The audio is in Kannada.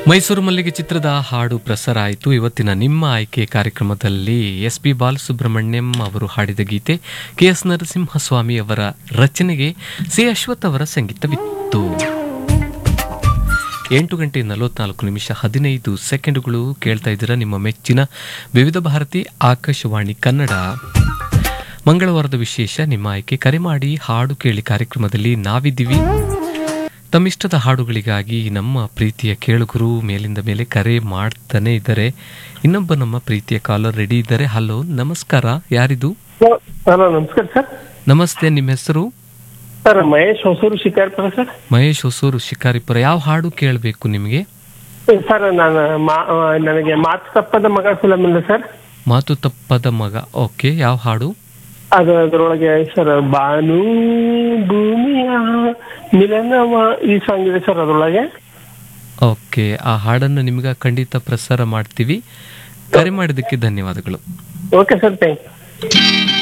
ಮೈಸೂರು ಮಲ್ಲಿಗೆ ಚಿತ್ರದ ಹಾಡು ಪ್ರಸಾರ ಆಯಿತು. ಇವತ್ತಿನ ನಿಮ್ಮ ಆಯ್ಕೆ ಕಾರ್ಯಕ್ರಮದಲ್ಲಿ ಎಸ್.ಪಿ. ಬಾಲಸುಬ್ರಹ್ಮಣ್ಯಂ ಅವರು ಹಾಡಿದ ಗೀತೆ, ಕೆ.ಎಸ್. ನರಸಿಂಹಸ್ವಾಮಿ ಅವರ ರಚನೆಗೆ ಸಿ. ಅಶ್ವಥ್ ಅವರ ಸಂಗೀತವಿತ್ತು. 8:44 ಕೇಳ್ತಾ ಇದ್ದೀರಾ ನಿಮ್ಮ ಮೆಚ್ಚಿನ ವಿವಿಧ ಭಾರತಿ ಆಕಾಶವಾಣಿ ಕನ್ನಡ. ಮಂಗಳವಾರದ ವಿಶೇಷ ನಿಮ್ಮ ಆಯ್ಕೆ ಕರೆ ಮಾಡಿ ಹಾಡು ಕೇಳಿ ಕಾರ್ಯಕ್ರಮದಲ್ಲಿ ನಾವಿದ್ದೀವಿ. ತಮ್ಮಿಷ್ಟದ ಹಾಡುಗಳಿಗಾಗಿ ನಮ್ಮ ಪ್ರೀತಿಯ ಕೇಳುಗರು ಮೇಲಿಂದ ಮೇಲೆ ಕರೆ ಮಾಡ್ತಾನೆ ಇದ್ದಾರೆ. ಇನ್ನೊಬ್ಬ ನಮ್ಮ ಪ್ರೀತಿಯ ಕಾಲರ್ ರೆಡಿ ಇದ್ದಾರೆ. ಹಲೋ, ನಮಸ್ಕಾರ. ಯಾರಿದು? ಹಲೋ, ನಮಸ್ಕಾರ ಸರ್. ನಮಸ್ತೆ, ನಿಮ್ಮ ಹೆಸರು? Sir, Mahesh Hosur Shikaripura sir. ಮಹೇಶ್ ಹೊಸೂರು ಶಿಕಾರಿಪುರ. ಯಾವ ಹಾಡು ಕೇಳಬೇಕು ನಿಮಗೆ? ಸರ್, ನನಗೆ ಮಾತು ತಪ್ಪದ ಮಗ ಫಿಲಮ್ ಇಲ್ಲ ಸರ್. ಮಾತು ತಪ್ಪದ ಮಗ. ಓಕೆ, ಯಾವ ಹಾಡು? ಅದರೊಳಗೆ ಸರ್ ಬಾನು ಭೂಮಿಯ ಮಿಲನವ ಈ ಸಾಂಗ್ ಇದೆ ಸರ್ ಅದರೊಳಗೆ. ಓಕೆ, ಆ ಹಾಡನ್ನು ನಿಮ್ಗೆ ಖಂಡಿತ ಪ್ರಸಾರ ಮಾಡ್ತೀವಿ. ಕರೆ ಮಾಡಿದ್ದಕ್ಕೆ ಧನ್ಯವಾದಗಳು. Okay sir, thank you.